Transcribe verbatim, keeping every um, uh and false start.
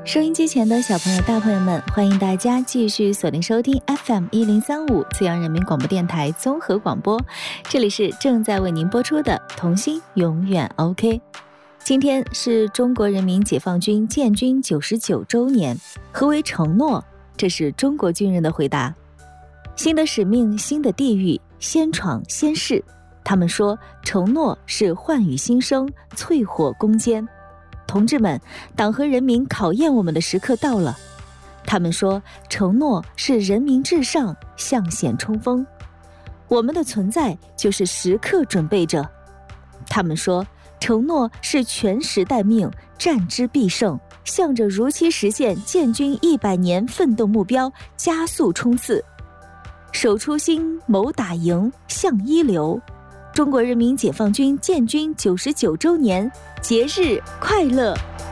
收音机前的小朋友大朋友们，欢迎大家继续锁定收听 F M 一零三五资阳人民广播电台综合广播，这里是正在为您播出的童心永远 OK。 今天是中国人民解放军建军九十九周年，何为承诺？这是中国军人的回答。新的使命，新的地域，先闯先试。他们说，承诺是焕予新生，淬火攻坚。同志们，党和人民考验我们的时刻到了。他们说，承诺是人民至上，向险冲锋。我们的存在就是时刻准备着。他们说，承诺是全时待命，战之必胜，向着如期实现建军一百年奋斗目标加速冲刺。守初心，谋打赢，向一流。中国人民解放军建军九十九周年，节日快乐！